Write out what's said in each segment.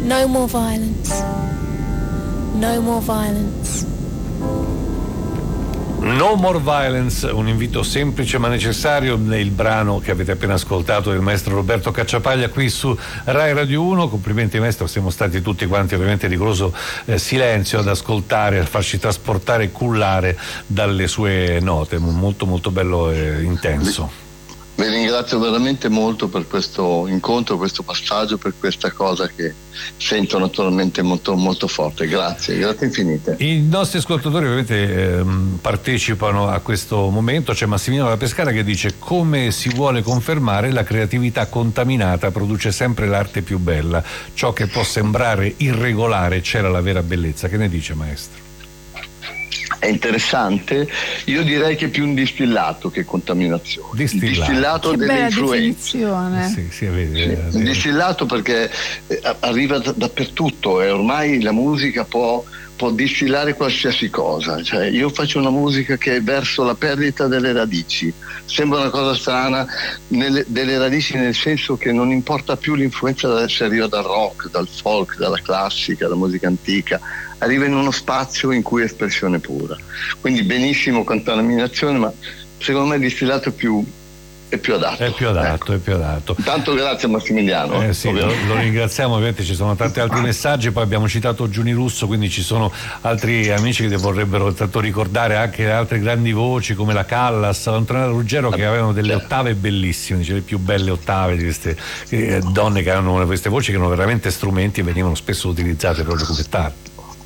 No more violence. No more violence. No More Violence, un invito semplice ma necessario, il brano che avete appena ascoltato del maestro Roberto Cacciapaglia qui su Rai Radio 1. Complimenti maestro, siamo stati tutti quanti ovviamente di rigoroso silenzio ad ascoltare, a farci trasportare e cullare dalle sue note, molto molto bello e intenso. Vi ringrazio veramente molto per questo incontro, questo passaggio, per questa cosa che sento naturalmente molto, molto forte. Grazie infinite. I nostri ascoltatori ovviamente partecipano a questo momento. C'è Massimiliano da Pescara che dice: come si vuole confermare, la creatività contaminata produce sempre l'arte più bella. Ciò che può sembrare irregolare c'era la vera bellezza. Che ne dice maestro? È interessante, io direi che è più un distillato che contaminazione. Distillato delle influenze. Sì, vede. Un distillato perché arriva dappertutto e ormai la musica può distillare qualsiasi cosa. Cioè, io faccio una musica che è verso la perdita delle radici. Sembra una cosa strana, delle radici, nel senso che non importa più l'influenza se arriva dal rock, dal folk, dalla classica, dalla musica antica, arriva in uno spazio in cui è espressione pura. Quindi benissimo contaminazione, ma secondo me il distillato è più adatto. È più adatto. Tanto grazie Massimiliano. Sì, lo ringraziamo, ovviamente ci sono tanti altri messaggi, poi abbiamo citato Giuni Russo, quindi ci sono altri amici che vorrebbero tanto ricordare anche altre grandi voci come la Callas, Antonella Ruggero, che avevano delle ottave bellissime, dice le più belle ottave di queste donne che hanno queste voci che erano veramente strumenti e venivano spesso utilizzate proprio come tali.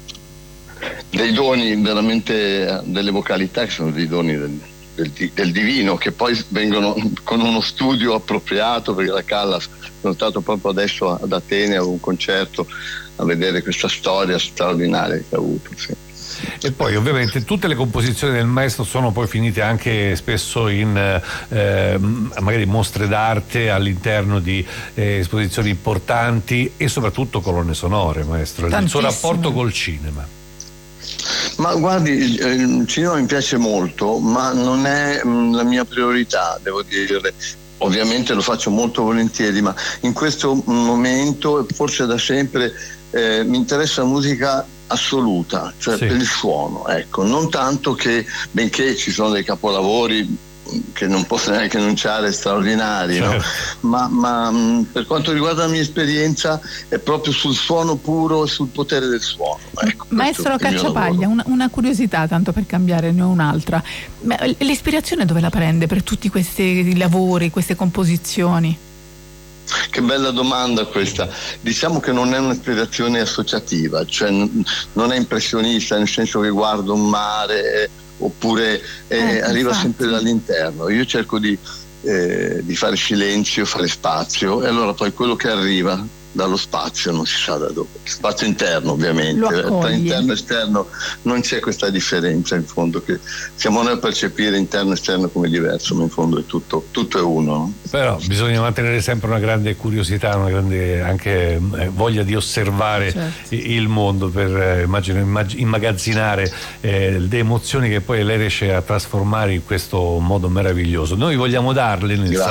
Dei doni veramente, delle vocalità che sono dei doni del divino, che poi vengono con uno studio appropriato, perché la Callas, sono stato proprio adesso ad Atene a un concerto a vedere questa storia straordinaria che ha avuto. Sì. E poi ovviamente tutte le composizioni del maestro sono poi finite anche spesso in magari mostre d'arte all'interno di esposizioni importanti e soprattutto colonne sonore, maestro. Il suo rapporto col cinema. Ma guardi, il cinema mi piace molto, ma non è la mia priorità, devo dire. Ovviamente lo faccio molto volentieri, ma in questo momento, forse da sempre, mi interessa la musica assoluta, cioè per il suono, ecco, non tanto che, benché ci sono dei capolavori che non posso neanche enunciare, straordinari, no? ma per quanto riguarda la mia esperienza è proprio sul suono puro e sul potere del suono, ecco. Maestro Cacciapaglia, una curiosità tanto per cambiare, ne ho un'altra. L'ispirazione dove la prende per tutti questi lavori, queste composizioni? Che bella domanda questa. Diciamo che non è un'ispirazione associativa, cioè non è impressionista, nel senso che guardo un mare oppure arriva sempre dall'interno. Io cerco di fare silenzio, fare spazio, e allora poi quello che arriva dallo spazio non si sa da dove, spazio interno ovviamente, tra interno e esterno non c'è questa differenza, in fondo, che siamo noi a percepire interno e esterno come diverso, ma in fondo è tutto è uno, no? Però bisogna mantenere sempre una grande curiosità, una grande anche voglia di osservare il mondo, per immagazzinare le emozioni che poi lei riesce a trasformare in questo modo meraviglioso. Noi vogliamo darle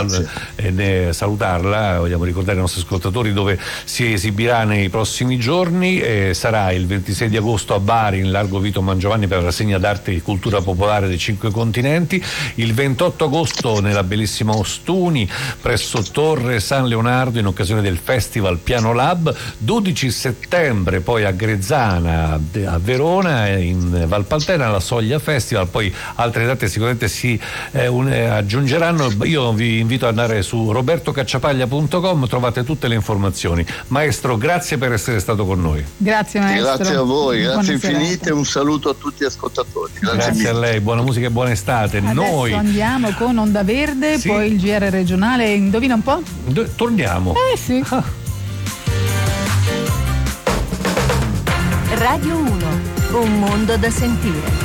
salutarla, vogliamo ricordare ai nostri ascoltatori dove si esibirà nei prossimi giorni. Sarà il 26 di agosto a Bari, in largo Vito Mangiovanni, per la rassegna d'arte e cultura popolare dei 5 continenti, il 28 agosto nella bellissima Ostuni presso Torre San Leonardo in occasione del Festival Piano Lab, 12 settembre poi a Grezzana, a Verona, in Valpaltena alla Soglia Festival, poi altre date sicuramente si aggiungeranno. Io vi invito ad andare su robertocacciapaglia.com, trovate tutte le informazioni. Maestro, grazie per essere stato con noi. Grazie maestro. Grazie a voi, grazie infinite, un saluto a tutti gli ascoltatori. Grazie a lei, buona musica e buona estate. Adesso noi andiamo con Onda Verde, poi il GR regionale, indovina un po'? Torniamo. Sì. Radio 1, un mondo da sentire.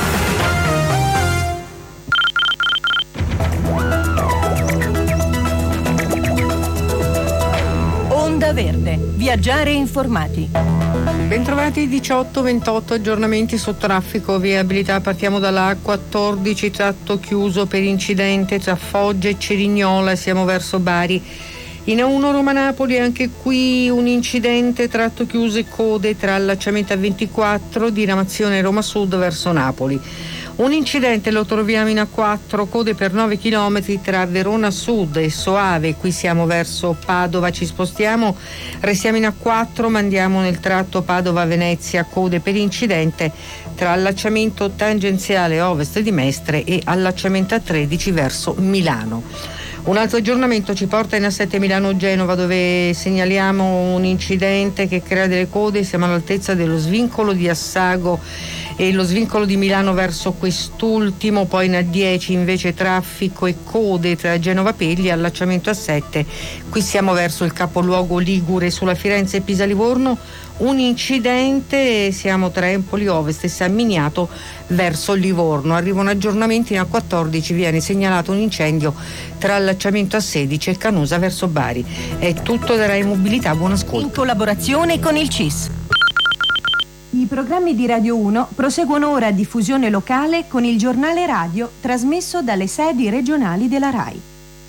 Onda Verde, viaggiare informati. Bentrovati, 18-28 aggiornamenti su traffico, viabilità. Partiamo dalla A14, tratto chiuso per incidente tra Foggia e Cerignola, siamo verso Bari. In A1 Roma-Napoli anche qui un incidente, tratto chiuso e code tra allacciamento A24, diramazione Roma Sud verso Napoli. Un incidente lo troviamo in A4, code per 9 km tra Verona Sud e Soave, qui siamo verso Padova, ci spostiamo, restiamo in A4 ma andiamo nel tratto Padova-Venezia, code per incidente tra allacciamento tangenziale ovest di Mestre e allacciamento A13 verso Milano. Un altro aggiornamento ci porta in A7 Milano-Genova, dove segnaliamo un incidente che crea delle code. Siamo all'altezza dello svincolo di Assago e lo svincolo di Milano verso quest'ultimo. Poi in A10 invece traffico e code tra Genova Pegli, allacciamento A7, qui siamo verso il capoluogo ligure. Sulla Firenze e Pisa-Livorno un incidente, siamo tra Empoli Ovest e San Miniato verso Livorno. Arrivano aggiornamenti in A14, viene segnalato un incendio tra allacciamento A16 e Canusa verso Bari. È tutto da Rai Mobilità, buon ascolto. In collaborazione con il CIS. I programmi di Radio 1 proseguono ora a diffusione locale con il giornale radio trasmesso dalle sedi regionali della Rai.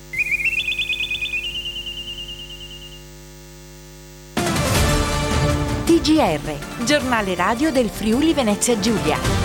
TGR, giornale radio del Friuli Venezia Giulia.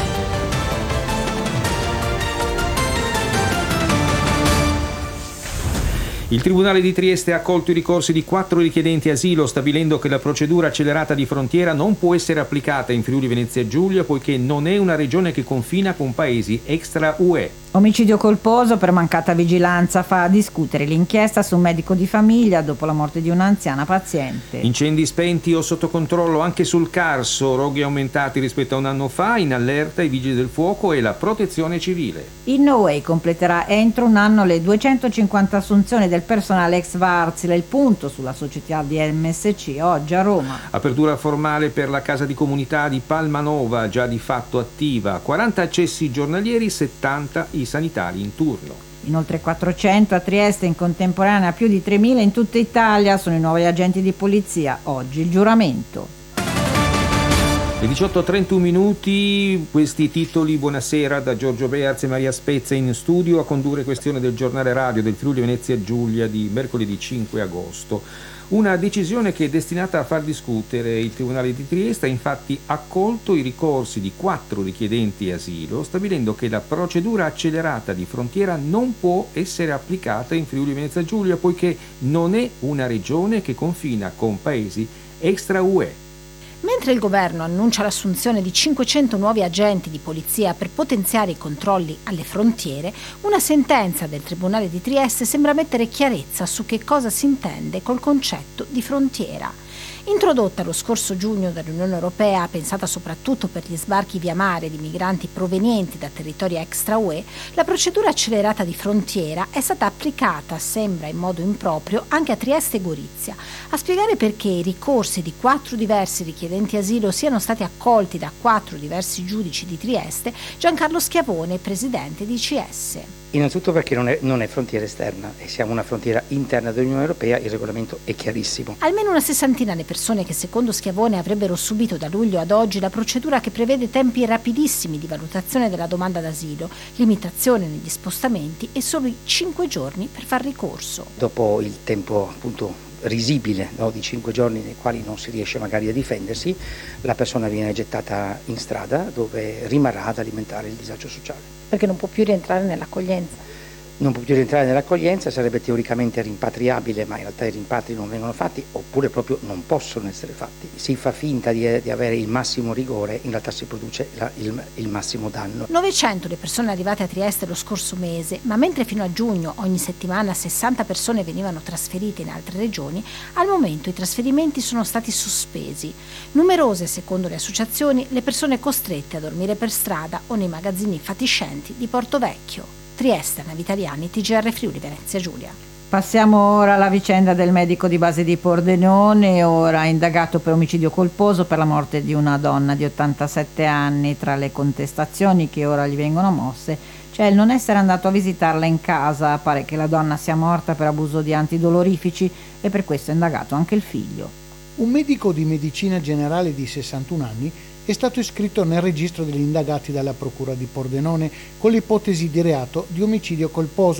Il Tribunale di Trieste ha accolto i ricorsi di 4 richiedenti asilo, stabilendo che la procedura accelerata di frontiera non può essere applicata in Friuli Venezia Giulia poiché non è una regione che confina con paesi extra UE. Omicidio colposo per mancata vigilanza fa discutere l'inchiesta su un medico di famiglia dopo la morte di un'anziana paziente. Incendi spenti o sotto controllo anche sul Carso, roghi aumentati rispetto a un anno fa, in allerta i vigili del fuoco e la protezione civile. Il No Way completerà entro un anno le 250 assunzioni del personale ex Varsila, il punto sulla società di MSC oggi a Roma. Apertura formale per la casa di comunità di Palmanova, già di fatto attiva, 40 accessi giornalieri, 70 i sanitari in turno. Inoltre 400 a Trieste, in contemporanea più di 3.000 in tutta Italia sono i nuovi agenti di polizia. Oggi il giuramento. Le 18:31 minuti, questi titoli, buonasera da Giorgio Bearz e Maria Spezza in studio a condurre questione del giornale radio del Friuli Venezia Giulia di mercoledì 5 agosto. Una decisione che è destinata a far discutere. Il Tribunale di Trieste ha infatti accolto i ricorsi di 4 richiedenti asilo, stabilendo che la procedura accelerata di frontiera non può essere applicata in Friuli Venezia Giulia poiché non è una regione che confina con paesi extra UE. Mentre il governo annuncia l'assunzione di 500 nuovi agenti di polizia per potenziare i controlli alle frontiere, una sentenza del Tribunale di Trieste sembra mettere chiarezza su che cosa si intende col concetto di frontiera. Introdotta lo scorso giugno dall'Unione Europea, pensata soprattutto per gli sbarchi via mare di migranti provenienti da territori extra UE, la procedura accelerata di frontiera è stata applicata, sembra in modo improprio, anche a Trieste e Gorizia. A spiegare perché i ricorsi di 4 diversi richiedenti asilo siano stati accolti da 4 diversi giudici di Trieste, Giancarlo Schiavone, presidente di CS. Innanzitutto perché non è frontiera esterna e siamo una frontiera interna dell'Unione Europea, il regolamento è chiarissimo. Almeno una sessantina le persone che secondo Schiavone avrebbero subito da luglio ad oggi la procedura che prevede tempi rapidissimi di valutazione della domanda d'asilo, limitazione negli spostamenti e solo 5 giorni per far ricorso. Dopo il tempo appunto risibile, no, di 5 giorni nei quali non si riesce magari a difendersi, la persona viene gettata in strada dove rimarrà ad alimentare il disagio sociale. Perché non può più rientrare nell'accoglienza. Non può più rientrare nell'accoglienza, sarebbe teoricamente rimpatriabile, ma in realtà i rimpatri non vengono fatti oppure proprio non possono essere fatti. Si fa finta di avere il massimo rigore, in realtà si produce il massimo danno. 900 le persone arrivate a Trieste lo scorso mese, ma mentre fino a giugno ogni settimana 60 persone venivano trasferite in altre regioni, al momento i trasferimenti sono stati sospesi. Numerose, secondo le associazioni, le persone costrette a dormire per strada o nei magazzini fatiscenti di Porto Vecchio. Trieste, Navitaliani, TGR Friuli Venezia Giulia. Passiamo ora alla vicenda del medico di base di Pordenone, ora indagato per omicidio colposo per la morte di una donna di 87 anni. Tra le contestazioni che ora gli vengono mosse c'è il non essere andato a visitarla in casa. Pare che la donna sia morta per abuso di antidolorifici e per questo è indagato anche il figlio. Un medico di medicina generale di 61 anni è stato iscritto nel registro degli indagati dalla Procura di Pordenone con l'ipotesi di reato di omicidio colposo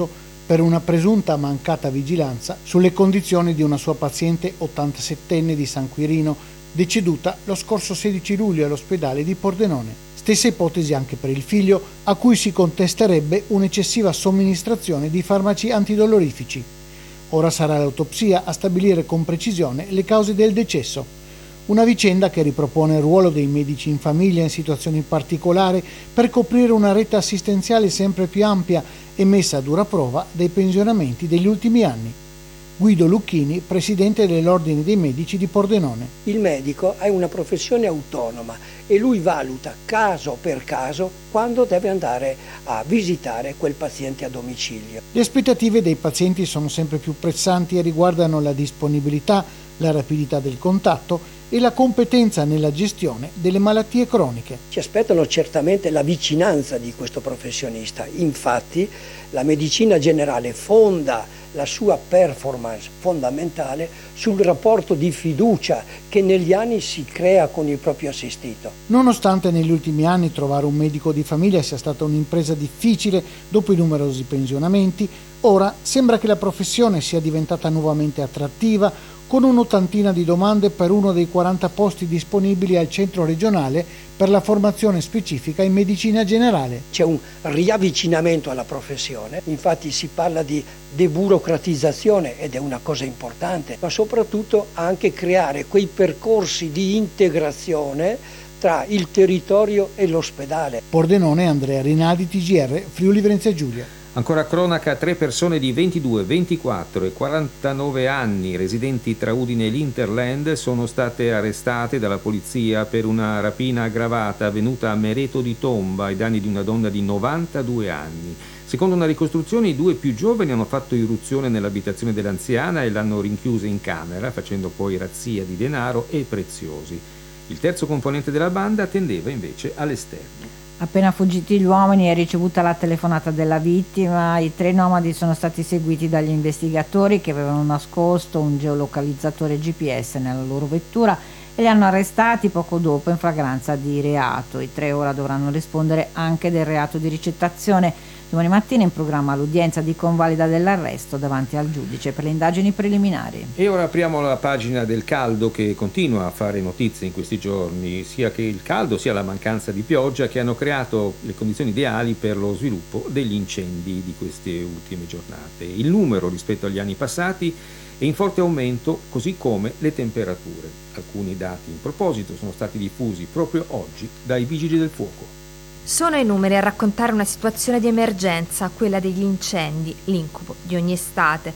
per una presunta mancata vigilanza sulle condizioni di una sua paziente 87enne di San Quirino, deceduta lo scorso 16 luglio all'ospedale di Pordenone. Stessa ipotesi anche per il figlio, a cui si contesterebbe un'eccessiva somministrazione di farmaci antidolorifici. Ora sarà l'autopsia a stabilire con precisione le cause del decesso. Una vicenda che ripropone il ruolo dei medici in famiglia in situazioni particolari per coprire una rete assistenziale sempre più ampia e messa a dura prova dai pensionamenti degli ultimi anni. Guido Lucchini, presidente dell'Ordine dei Medici di Pordenone. Il medico è una professione autonoma e lui valuta caso per caso quando deve andare a visitare quel paziente a domicilio. Le aspettative dei pazienti sono sempre più pressanti e riguardano la disponibilità, la rapidità del contatto e la competenza nella gestione delle malattie croniche. Ci aspettano certamente la vicinanza di questo professionista. Infatti la medicina generale fonda la sua performance fondamentale sul rapporto di fiducia che negli anni si crea con il proprio assistito. Nonostante negli ultimi anni trovare un medico di famiglia sia stata un'impresa difficile dopo i numerosi pensionamenti, ora sembra che la professione sia diventata nuovamente attrattiva, con un'ottantina di domande per uno dei 40 posti disponibili al centro regionale per la formazione specifica in medicina generale. C'è un riavvicinamento alla professione, infatti si parla di deburocratizzazione ed è una cosa importante, ma soprattutto anche creare quei percorsi di integrazione tra il territorio e l'ospedale. Pordenone, Andrea Rinaldi, TGR, Friuli Venezia Giulia. Ancora cronaca, 3 persone di 22, 24 e 49 anni residenti tra Udine e l'Interland sono state arrestate dalla polizia per una rapina aggravata avvenuta a Mereto di Tomba ai danni di una donna di 92 anni. Secondo una ricostruzione, i due più giovani hanno fatto irruzione nell'abitazione dell'anziana e l'hanno rinchiusa in camera, facendo poi razzia di denaro e preziosi. Il terzo componente della banda attendeva invece all'esterno. Appena fuggiti gli uomini e ricevuta la telefonata della vittima, i 3 nomadi sono stati seguiti dagli investigatori che avevano nascosto un geolocalizzatore GPS nella loro vettura e li hanno arrestati poco dopo in flagranza di reato. I 3 ora dovranno rispondere anche del reato di ricettazione. Domani mattina in programma l'udienza di convalida dell'arresto davanti al giudice per le indagini preliminari. E ora apriamo la pagina del caldo che continua a fare notizie in questi giorni, sia che il caldo sia la mancanza di pioggia che hanno creato le condizioni ideali per lo sviluppo degli incendi di queste ultime giornate. Il numero rispetto agli anni passati è in forte aumento, così come le temperature. Alcuni dati in proposito sono stati diffusi proprio oggi dai Vigili del Fuoco. Sono i numeri a raccontare una situazione di emergenza, quella degli incendi, l'incubo di ogni estate.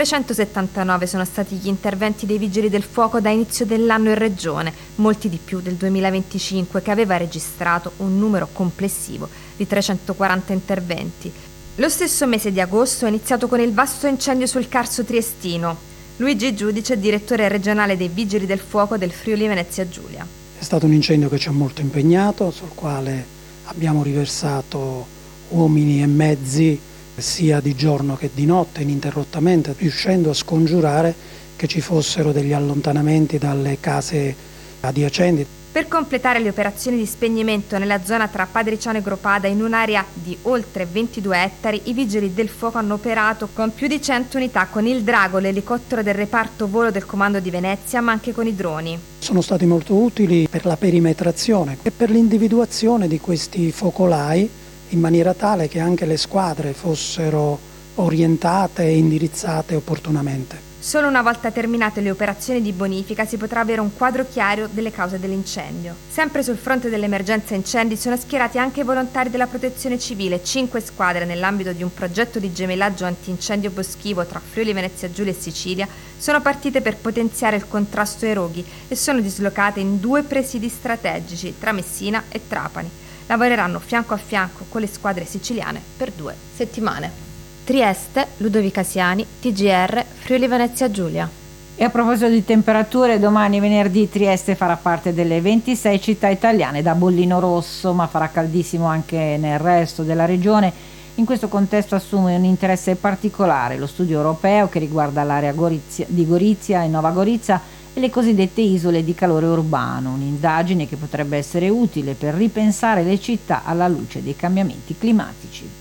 379 sono stati gli interventi dei Vigili del Fuoco da inizio dell'anno in regione, molti di più del 2025 che aveva registrato un numero complessivo di 340 interventi. Lo stesso mese di agosto è iniziato con il vasto incendio sul Carso triestino. Luigi Giudice, direttore regionale dei Vigili del Fuoco del Friuli Venezia Giulia. È stato un incendio che ci ha molto impegnato, sul quale abbiamo riversato uomini e mezzi sia di giorno che di notte ininterrottamente, riuscendo a scongiurare che ci fossero degli allontanamenti dalle case adiacenti. Per completare le operazioni di spegnimento nella zona tra Padriciano e Gropada, in un'area di oltre 22 ettari, i Vigili del Fuoco hanno operato con più di 100 unità, con il Drago, l'elicottero del reparto volo del Comando di Venezia, ma anche con i droni. Sono stati molto utili per la perimetrazione e per l'individuazione di questi focolai, in maniera tale che anche le squadre fossero orientate e indirizzate opportunamente. Solo una volta terminate le operazioni di bonifica si potrà avere un quadro chiaro delle cause dell'incendio. Sempre sul fronte dell'emergenza incendi sono schierati anche i volontari della Protezione Civile. 5 squadre nell'ambito di un progetto di gemellaggio antincendio boschivo tra Friuli Venezia Giulia e Sicilia sono partite per potenziare il contrasto ai roghi e sono dislocate in 2 presidi strategici tra Messina e Trapani. Lavoreranno fianco a fianco con le squadre siciliane per 2 settimane. Trieste, Ludovica Siani, TGR, Friuli Venezia Giulia. E a proposito di temperature, domani venerdì Trieste farà parte delle 26 città italiane da bollino rosso, ma farà caldissimo anche nel resto della regione. In questo contesto assume un interesse particolare lo studio europeo che riguarda l'area di Gorizia e Nova Gorizia e le cosiddette isole di calore urbano, un'indagine che potrebbe essere utile per ripensare le città alla luce dei cambiamenti climatici.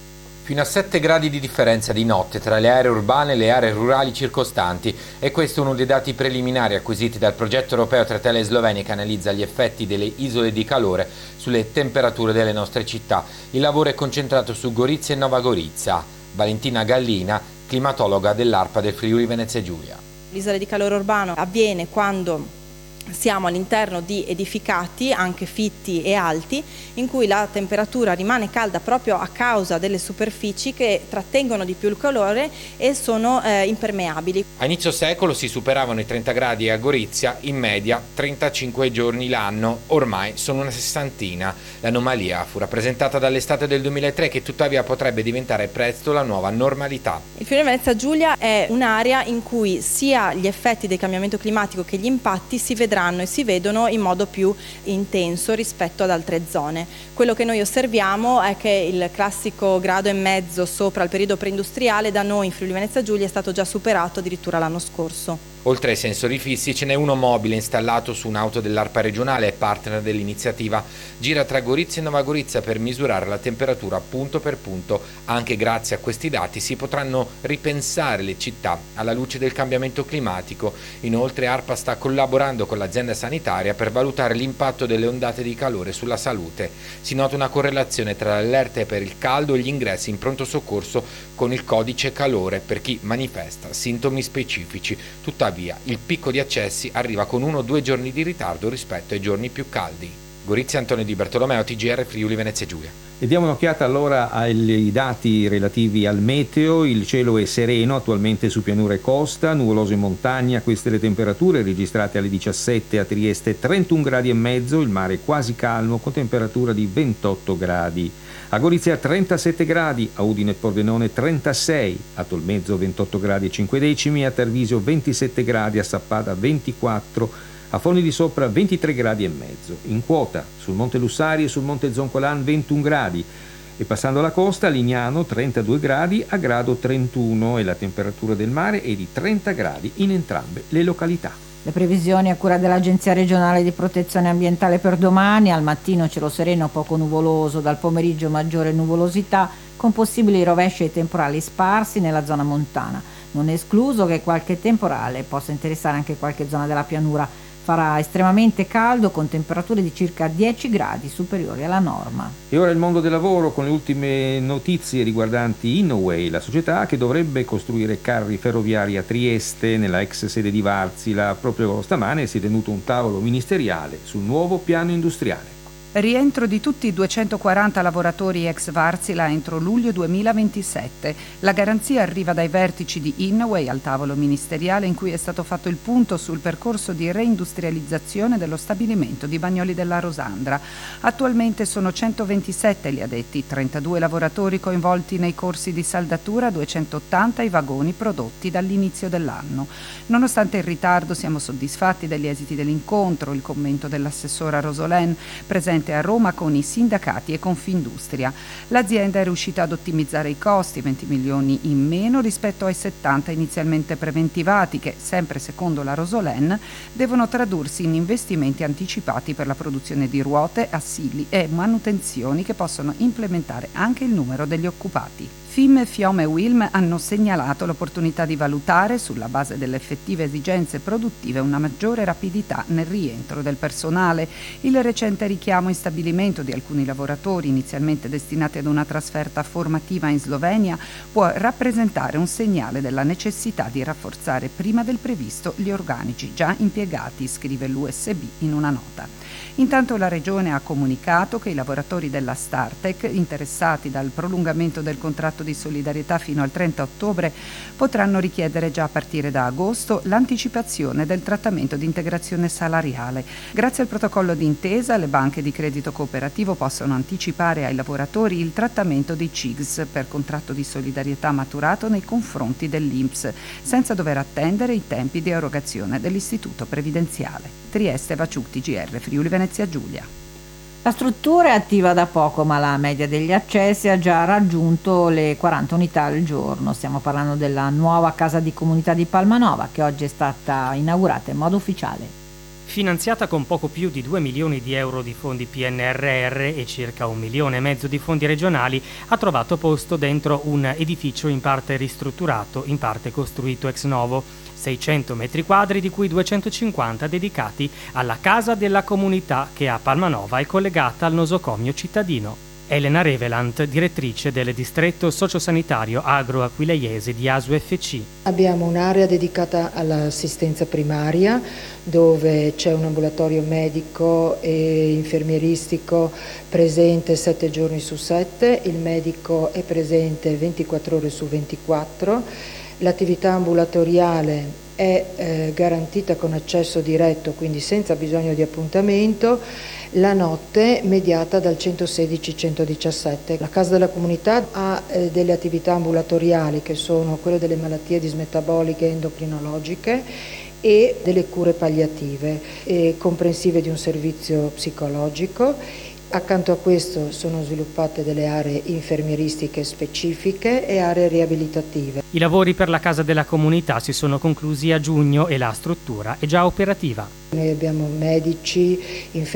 fino a 7 gradi di differenza di notte tra le aree urbane e le aree rurali circostanti, e questo è uno dei dati preliminari acquisiti dal progetto europeo tra Italia e Slovenia che analizza gli effetti delle isole di calore sulle temperature delle nostre città. Il lavoro è concentrato su Gorizia e Nova Gorizia. Valentina Gallina, climatologa dell'ARPA del Friuli Venezia Giulia. L'isola di calore urbano avviene quando siamo all'interno di edificati, anche fitti e alti, in cui la temperatura rimane calda proprio a causa delle superfici che trattengono di più il calore e sono impermeabili. A inizio secolo si superavano i 30 gradi a Gorizia, in media 35 giorni l'anno, ormai sono una sessantina. L'anomalia fu rappresentata dall'estate del 2003 che tuttavia potrebbe diventare presto la nuova normalità. Il Friuli Venezia Giulia è un'area in cui sia gli effetti del cambiamento climatico che gli impatti si vedranno e si vedono in modo più intenso rispetto ad altre zone. Quello che noi osserviamo è che il classico grado e mezzo sopra il periodo preindustriale da noi in Friuli Venezia Giulia è stato già superato addirittura l'anno scorso. Oltre ai sensori fissi ce n'è uno mobile installato su un'auto dell'ARPA regionale e partner dell'iniziativa. Gira tra Gorizia e Nova Gorizia per misurare la temperatura punto per punto. Anche grazie a questi dati si potranno ripensare le città alla luce del cambiamento climatico. Inoltre ARPA sta collaborando con l'azienda sanitaria per valutare l'impatto delle ondate di calore sulla salute. Si nota una correlazione tra le allerte per il caldo e gli ingressi in pronto soccorso con il codice calore per chi manifesta sintomi specifici. Tuttavia il picco di accessi arriva con 1 o 2 giorni di ritardo rispetto ai giorni più caldi. Gorizia, Antonio Di Bartolomeo, TGR Friuli Venezia Giulia. E diamo un'occhiata allora ai dati relativi al meteo. Il cielo è sereno attualmente su pianura e costa, nuvoloso in montagna. Queste le temperature registrate alle 17 a Trieste, 31 gradi e mezzo, il mare è quasi calmo con temperatura di 28 gradi. A Gorizia 37 gradi, a Udine e Pordenone 36, a Tolmezzo 28 gradi e 5 decimi, a Tarvisio 27 gradi, a Sappada 24, a Forni di Sopra 23 gradi e mezzo. In quota sul Monte Lussari e sul Monte Zoncolan 21 gradi. E passando la costa, a Lignano 32 gradi, a Grado 31 e la temperatura del mare è di 30 gradi in entrambe le località. Le previsioni a cura dell'Agenzia regionale di protezione ambientale per domani: al mattino cielo sereno poco nuvoloso, dal pomeriggio maggiore nuvolosità con possibili rovesci e temporali sparsi nella zona montana. Non è escluso che qualche temporale possa interessare anche qualche zona della pianura. Farà estremamente caldo con temperature di circa 10 gradi superiori alla norma. E ora il mondo del lavoro con le ultime notizie riguardanti Innoway, la società che dovrebbe costruire carri ferroviari a Trieste, nella ex sede di Varsila. Proprio stamane si è tenuto un tavolo ministeriale sul nuovo piano industriale. Rientro di tutti i 240 lavoratori ex Varsila entro luglio 2027. La garanzia arriva dai vertici di Innoway al tavolo ministeriale in cui è stato fatto il punto sul percorso di reindustrializzazione dello stabilimento di Bagnoli della Rosandra. Attualmente sono 127 gli addetti, 32 lavoratori coinvolti nei corsi di saldatura, 280 i vagoni prodotti dall'inizio dell'anno. Nonostante il ritardo siamo soddisfatti degli esiti dell'incontro, il commento dell'assessora Rosolén presente a Roma con i sindacati e Confindustria. L'azienda è riuscita ad ottimizzare i costi, 20 milioni in meno rispetto ai 70 inizialmente preventivati che, sempre secondo la Rosolén, devono tradursi in investimenti anticipati per la produzione di ruote, assili e manutenzioni che possono implementare anche il numero degli occupati. FIM, FIOM e WILM hanno segnalato l'opportunità di valutare, sulla base delle effettive esigenze produttive, una maggiore rapidità nel rientro del personale. Il recente richiamo in stabilimento di alcuni lavoratori inizialmente destinati ad una trasferta formativa in Slovenia può rappresentare un segnale della necessità di rafforzare prima del previsto gli organici già impiegati, scrive l'USB in una nota. Intanto la Regione ha comunicato che i lavoratori della Startec interessati dal prolungamento del contratto di solidarietà fino al 30 ottobre potranno richiedere già a partire da agosto l'anticipazione del trattamento di integrazione salariale. Grazie al protocollo d'intesa, le banche di credito cooperativo possono anticipare ai lavoratori il trattamento dei CIGS per contratto di solidarietà maturato nei confronti dell'INPS, senza dover attendere i tempi di erogazione dell'istituto previdenziale. Trieste, Vaciutti, GR Friuli Venezia Giulia. La struttura è attiva da poco, ma la media degli accessi ha già raggiunto le 40 unità al giorno. Stiamo parlando della nuova casa di comunità di Palmanova, che oggi è stata inaugurata in modo ufficiale. finanziata con poco più di 2 milioni di euro di fondi PNRR e circa 1,5 milioni di fondi regionali, ha trovato posto dentro un edificio in parte ristrutturato, in parte costruito ex novo. 600 metri quadri, di cui 250 dedicati alla Casa della Comunità, che a Palmanova è collegata al nosocomio cittadino. Elena Revelant, direttrice del distretto sociosanitario agro-aquileiese di ASUFC. Abbiamo un'area dedicata all'assistenza primaria, dove c'è un ambulatorio medico e infermieristico presente 7 giorni su 7, il medico è presente 24 ore su 24, l'attività ambulatoriale è garantita con accesso diretto, quindi senza bisogno di appuntamento, la notte mediata dal 116-117. La Casa della Comunità ha delle attività ambulatoriali che sono quelle delle malattie dismetaboliche e endocrinologiche e delle cure palliative, comprensive di un servizio psicologico. Accanto a questo sono sviluppate delle aree infermieristiche specifiche e aree riabilitative. I lavori per la Casa della Comunità si sono conclusi a giugno e la struttura è già operativa. Noi abbiamo medici, infermieri